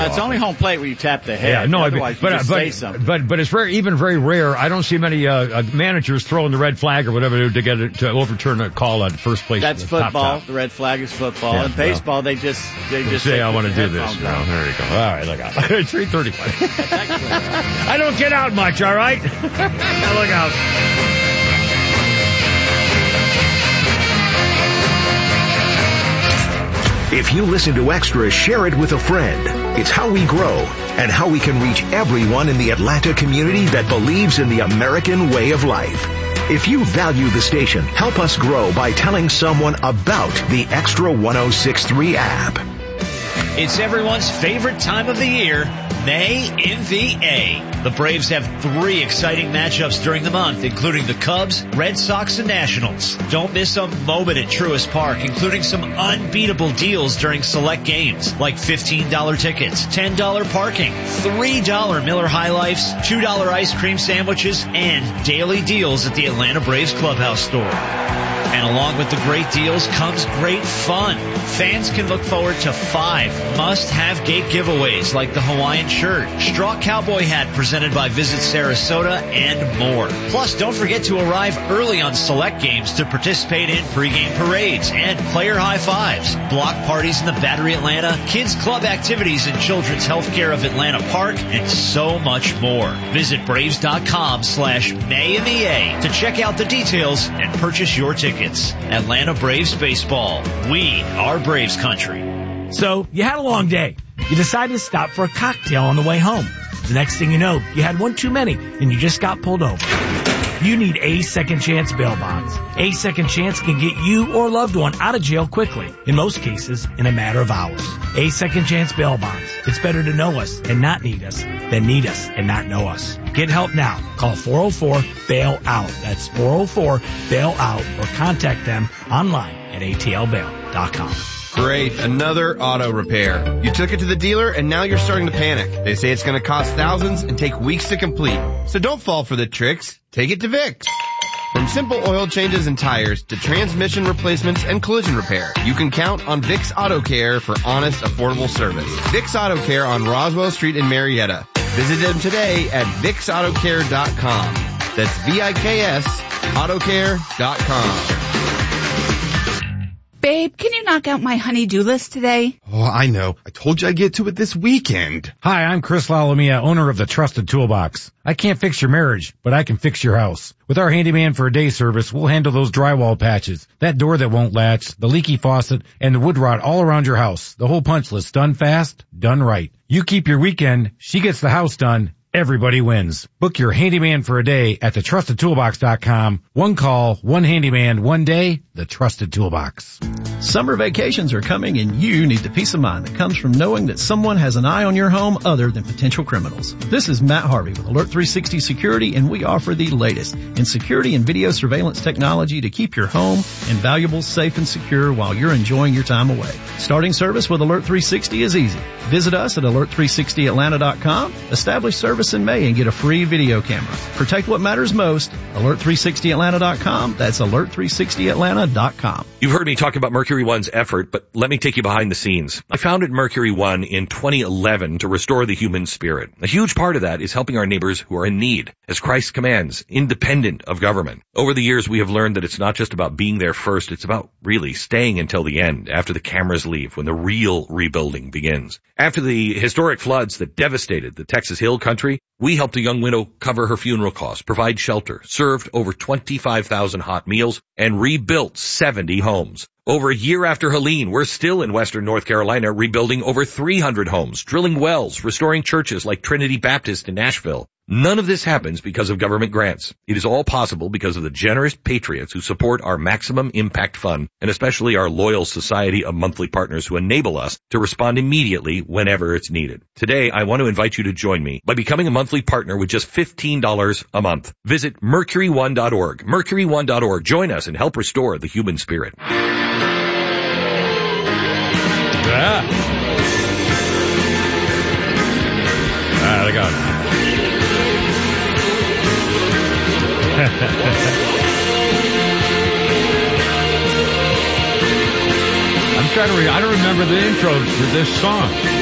It's only home plate where you tap the head. Yeah, no, otherwise you just say something. But it's very rare. I don't see many managers throwing the red flag or whatever to get it to overturn a call at first place. That's football. Top. The red flag is football. Yeah, and baseball, they just say I want to do this. Well, there you go. All right, look out. 3:35. I don't get out much. All right. Look out. If you listen to Extra, share it with a friend. It's how we grow and how we can reach everyone in the Atlanta community that believes in the American way of life. If you value the station, help us grow by telling someone about the Extra 106.3 app. It's everyone's favorite time of the year, May in the A. The Braves have 3 exciting matchups during the month, including the Cubs, Red Sox, and Nationals. Don't miss a moment at Truist Park, including some unbeatable deals during select games, like $15 tickets, $10 parking, $3 Miller High Lifes, $2 ice cream sandwiches, and daily deals at the Atlanta Braves Clubhouse store. And along with the great deals comes great fun. Fans can look forward to 5 must-have gate giveaways like the Hawaiian shirt, straw cowboy hat presented by Visit Sarasota, and more. Plus, don't forget to arrive early on select games to participate in pregame parades and player high fives, block parties in the Battery Atlanta, kids club activities in Children's Healthcare of Atlanta Park, and so much more. Visit Braves.com/May in the A to check out the details and purchase your tickets. Atlanta Braves Baseball. We are Braves country. So, you had a long day. You decided to stop for a cocktail on the way home. The next thing you know, you had one too many and you just got pulled over. You need A Second Chance bail bonds. A Second Chance can get you or a loved one out of jail quickly, in most cases in a matter of hours. A Second Chance bail bonds. It's better to know us and not need us than need us and not know us. Get help now. Call 404-BAIL-OUT. That's 404-BAIL-OUT or contact them online at atlbail.com. Great, another auto repair. You took it to the dealer and now you're starting to panic. They say it's going to cost thousands and take weeks to complete. So don't fall for the tricks. Take it to Vicks. From simple oil changes and tires to transmission replacements and collision repair, you can count on Vicks Auto Care for honest, affordable service. Vicks Auto Care on Roswell Street in Marietta. Visit them today at VicksAutoCare.com. That's VIKS Autocare.com. Babe, can you knock out my honey-do list today? Oh, I know. I told you I'd get to it this weekend. Hi, I'm Chris Lalomia, owner of the Trusted Toolbox. I can't fix your marriage, but I can fix your house. With our handyman for a day service, we'll handle those drywall patches, that door that won't latch, the leaky faucet, and the wood rot all around your house. The whole punch list, done fast, done right. You keep your weekend, she gets the house done. Everybody wins. Book your handyman for a day at thetrustedtoolbox.com. One call, one handyman, one day, the Trusted Toolbox. Summer vacations are coming and you need the peace of mind that comes from knowing that someone has an eye on your home other than potential criminals. This is Matt Harvey with Alert 360 Security, and we offer the latest in security and video surveillance technology to keep your home and valuables safe and secure while you're enjoying your time away. Starting service with Alert 360 is easy. Visit us at alert360atlanta.com, establish service in May and get a free video camera. Protect what matters most. Alert360atlanta.com. That's alert360atlanta.com. You've heard me talk about Mercury One's effort, but let me take you behind the scenes. I founded Mercury One in 2011 to restore the human spirit. A huge part of that is helping our neighbors who are in need, as Christ commands, independent of government. Over the years, we have learned that it's not just about being there first, it's about really staying until the end, after the cameras leave, when the real rebuilding begins. After the historic floods that devastated the Texas Hill Country, we helped a young widow cover her funeral costs, provide shelter, served over 25,000 hot meals, and rebuilt 70 homes. Over a year after Helene, we're still in western North Carolina rebuilding over 300 homes, drilling wells, restoring churches like Trinity Baptist in Nashville. None of this happens because of government grants. It is all possible because of the generous patriots who support our Maximum Impact Fund, and especially our loyal society of monthly partners who enable us to respond immediately whenever it's needed. Today, I want to invite you to join me by becoming a monthly partner with just $15 a month. Visit mercuryone.org. Mercuryone.org. Join us and help restore the human spirit. Yeah. There you go. I'm trying to I don't remember the intro to this song.